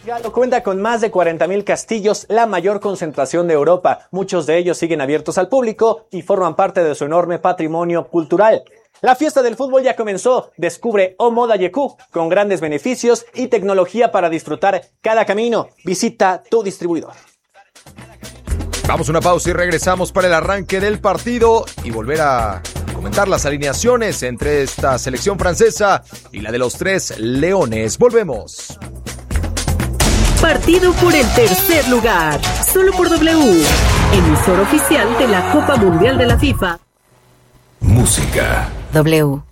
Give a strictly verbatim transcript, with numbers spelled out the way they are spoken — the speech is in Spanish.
Galo cuenta con más de cuarenta mil castillos, la mayor concentración de Europa. Muchos de ellos siguen abiertos al público y forman parte de su enorme patrimonio cultural. La fiesta del fútbol ya comenzó. Descubre Omoda Yeku con grandes beneficios y tecnología para disfrutar cada camino. Visita tu distribuidor. Vamos a una pausa y regresamos para el arranque del partido y volver a comentar las alineaciones entre esta selección francesa y la de los tres leones. Volvemos. Partido por el tercer lugar, solo por W, emisor oficial de la Copa Mundial de la FIFA. Música W.